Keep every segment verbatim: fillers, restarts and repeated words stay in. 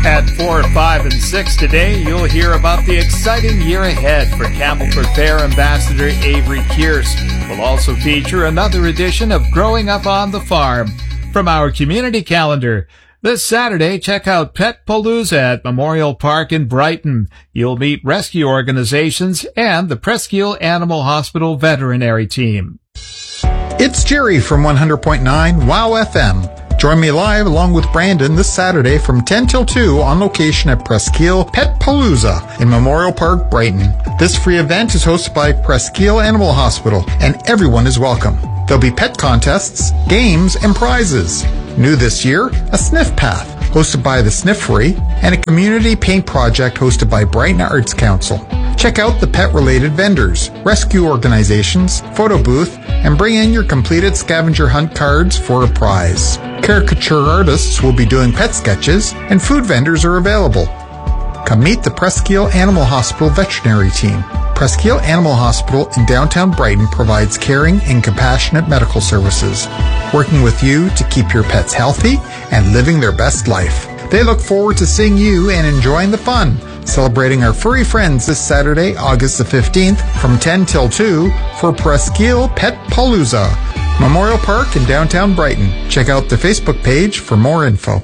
At four, five, and six today, you'll hear about the exciting year ahead for Campbellford Fair Ambassador Avery Kearse. We'll also feature another edition of Growing Up on the Farm. From our community calendar, this Saturday, check out Pet Palooza at Memorial Park in Brighton. You'll meet rescue organizations and the Presqu'île Animal Hospital veterinary team. It's Jerry from one hundred point nine WOW F M. Join me live along with Brandon this Saturday from ten till two on location at Presqu'île Pet Palooza in Memorial Park, Brighton. This free event is hosted by Presqu'île Animal Hospital, and everyone is welcome. There'll be pet contests, games, and prizes. New this year, a sniff path hosted by the Sniffery and a community paint project hosted by Brighton Arts Council. Check out the pet-related vendors, rescue organizations, photo booth, and bring in your completed scavenger hunt cards for a prize. Caricature artists will be doing pet sketches, and food vendors are available. Come meet the Presqu'île Animal Hospital veterinary team. Presqu'île Animal Hospital in downtown Brighton provides caring and compassionate medical services, working with you to keep your pets healthy and living their best life. They look forward to seeing you and enjoying the fun, celebrating our furry friends this Saturday, August the fifteenth, from ten till two for Presqu'île Pet Palooza, Memorial Park in downtown Brighton. Check out the Facebook page for more info.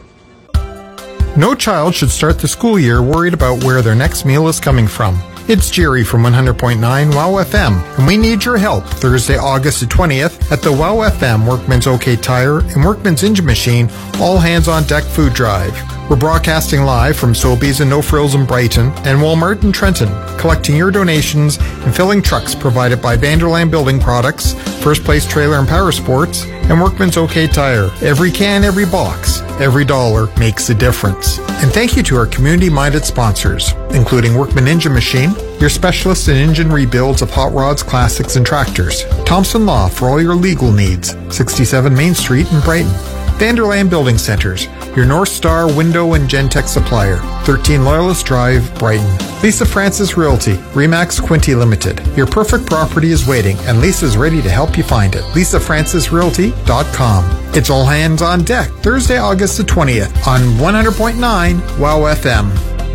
No child should start the school year worried about where their next meal is coming from. It's Jerry from one hundred point nine WOW F M, and we need your help Thursday, August the twentieth at the WOW F M Workman's OK Tire and Workman's Engine Machine All Hands on Deck Food Drive. We're broadcasting live from Sobeys and No Frills in Brighton and Walmart in Trenton, collecting your donations and filling trucks provided by Vanderland Building Products, First Place Trailer and Power Sports, and Workman's OK Tire. Every can, every box, every dollar makes a difference. And thank you to our community-minded sponsors, including Workman Engine Machine, your specialist in engine rebuilds of hot rods, classics, and tractors. Thompson Law for all your legal needs, sixty-seven Main Street in Brighton. Vanderland Building Centers, your North Star window and Gentech supplier, thirteen Loyalist Drive, Brighton. Lisa Francis Realty, Remax Quinty Limited. Your perfect property is waiting, and Lisa's ready to help you find it. lisa francis realty dot com. It's All Hands on Deck, Thursday, August the twentieth on one hundred point nine WOW F M.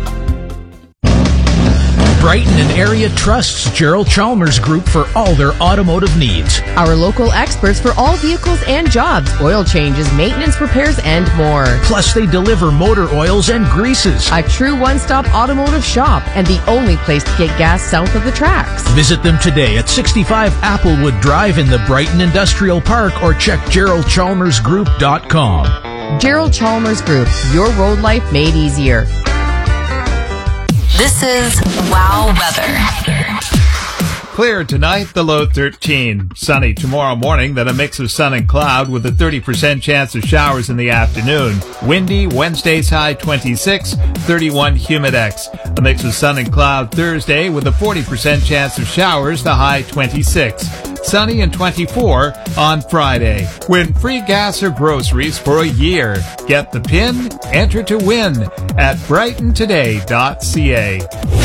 Brighton and area trusts Gerald Chalmers Group for all their automotive needs. Our local experts for all vehicles and jobs, oil changes, maintenance, repairs, and more. Plus, they deliver motor oils and greases. A true one-stop automotive shop and the only place to get gas south of the tracks. Visit them today at sixty-five Applewood Drive in the Brighton Industrial Park or check gerald chalmers group dot com. Gerald Chalmers Group, your road life made easier. This is WOW Weather. Clear tonight, the low thirteen. Sunny tomorrow morning, then a mix of sun and cloud with a thirty percent chance of showers in the afternoon. Windy, Wednesday's high twenty-six, thirty-one Humidex. A mix of sun and cloud Thursday with a forty percent chance of showers, the high twenty-six. Sunny and twenty-four on Friday. Win free gas or groceries for a year. Get the pin, enter to win at brighton today dot c a.